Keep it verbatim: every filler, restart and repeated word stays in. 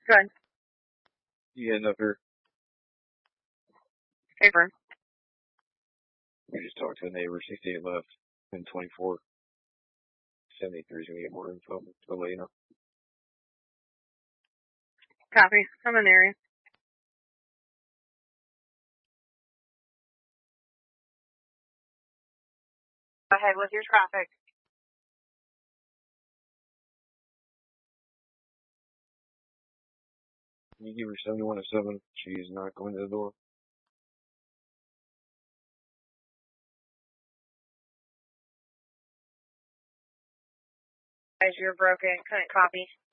Good. You getting up here? Paper. We just talked to a neighbor, sixty-eight left, and twenty-four. seventy-three is going to get more info. So let you know. Copy. I'm in the area. Go ahead with your traffic. Can you give her seventy-one to seven? She's not going to the door. As you're broken, couldn't copy.